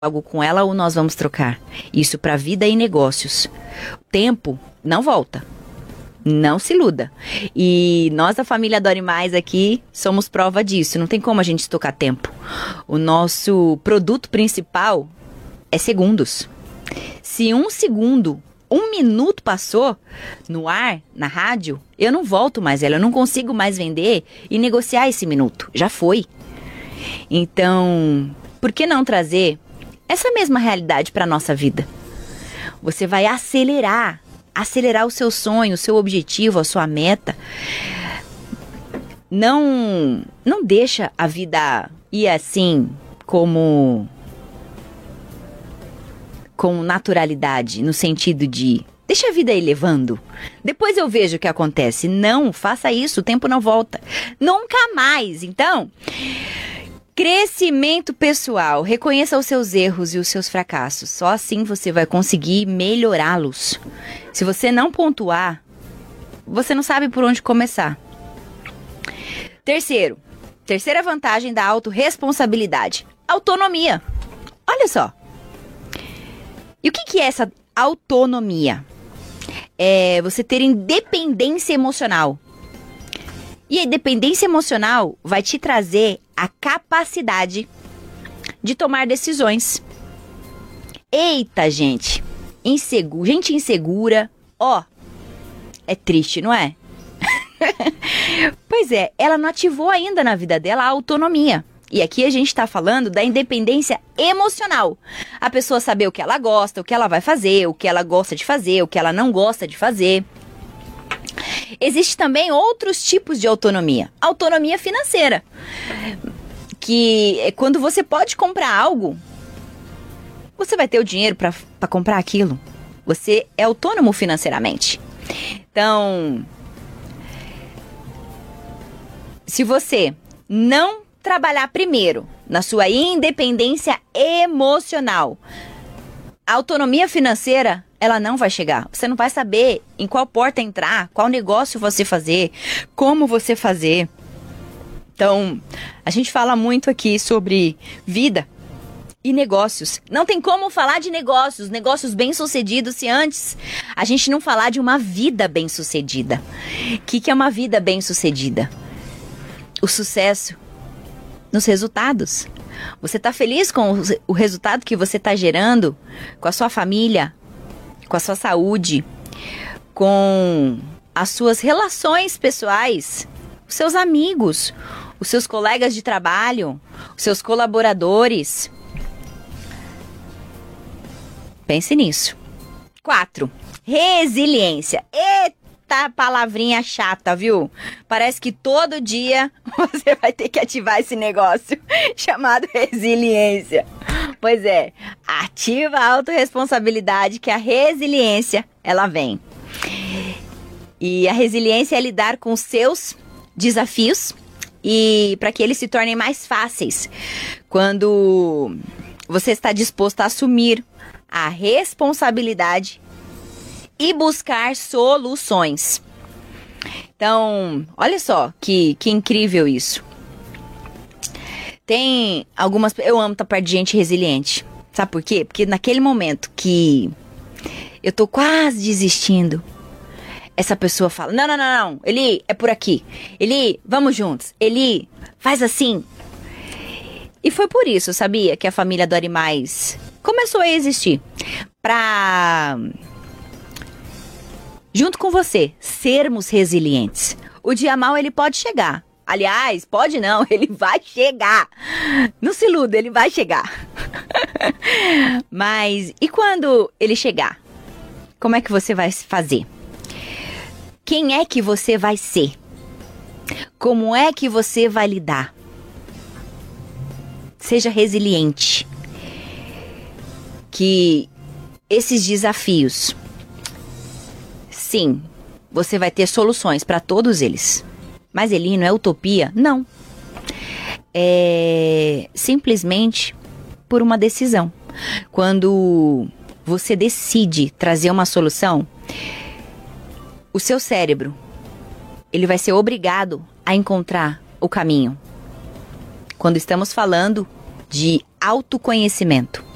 algo com ela ou nós vamos trocar. Isso para vida e negócios. O tempo não volta. Não se iluda. E nós, da família Adore Mais aqui, somos prova disso. Não tem como a gente estocar tempo. O nosso produto principal é segundos. Se 1 segundo, 1 minuto passou no ar, na rádio, eu não volto mais ela. Eu não consigo mais vender e negociar esse minuto. Já foi. Então, por que não trazer essa mesma realidade para a nossa vida? Você vai acelerar o seu sonho, o seu objetivo, a sua meta. Não deixa a vida ir assim com naturalidade, no sentido de deixa a vida ir levando. Depois eu vejo o que acontece. Não, faça isso, o tempo não volta. Nunca mais. Então, crescimento pessoal. Reconheça os seus erros e os seus fracassos. Só assim você vai conseguir melhorá-los. Se você não pontuar, você não sabe por onde começar. Terceira vantagem da autorresponsabilidade. Autonomia. Olha só. E o que é essa autonomia? É você ter independência emocional. E a independência emocional vai te trazer a capacidade de tomar decisões. Eita, gente insegura, é triste, não é? Pois é, ela não ativou ainda na vida dela a autonomia. E aqui a gente está falando da independência emocional. A pessoa saber o que ela gosta, o que ela vai fazer, o que ela gosta de fazer, o que ela não gosta de fazer. Existe também outros tipos de autonomia. Autonomia financeira, que é quando você pode comprar algo, você vai ter o dinheiro para comprar aquilo. Você é autônomo financeiramente. Então, se você não trabalhar primeiro na sua independência emocional, a autonomia financeira, ela não vai chegar. Você não vai saber em qual porta entrar, qual negócio você fazer, como você fazer. Então, a gente fala muito aqui sobre vida e negócios. Não tem como falar de negócios bem-sucedidos, se antes a gente não falar de uma vida bem-sucedida. O que é uma vida bem-sucedida? O sucesso nos resultados. Você está feliz com o resultado que você está gerando com a sua família, com a sua saúde, com as suas relações pessoais, os seus amigos, os seus colegas de trabalho, os seus colaboradores. Pense nisso. 4. Resiliência. Eita, palavrinha chata, viu? Parece que todo dia você vai ter que ativar esse negócio chamado resiliência. Pois é, ativa a autorresponsabilidade, que a resiliência, ela vem. E a resiliência é lidar com os seus desafios e para que eles se tornem mais fáceis quando você está disposto a assumir a responsabilidade e buscar soluções. Então, olha só que incrível isso. Tem algumas... Eu amo estar perto de gente resiliente. Sabe por quê? Porque naquele momento que eu tô quase desistindo, essa pessoa fala, não, Eli, é por aqui. Eli, vamos juntos. Eli, faz assim. E foi por isso, sabia, que a família Adore Mais começou a existir. Pra, junto com você, sermos resilientes. O dia mau, ele pode chegar. Aliás, pode não, ele vai chegar. Não se iluda, ele vai chegar. Mas, e quando ele chegar? Como é que você vai fazer? Quem é que você vai ser? Como é que você vai lidar? Seja resiliente. Que esses desafios, sim, você vai ter soluções para todos eles. Mas Eli, não é utopia? Não. É simplesmente por uma decisão. Quando você decide trazer uma solução, o seu cérebro, ele vai ser obrigado a encontrar o caminho. Quando estamos falando de autoconhecimento.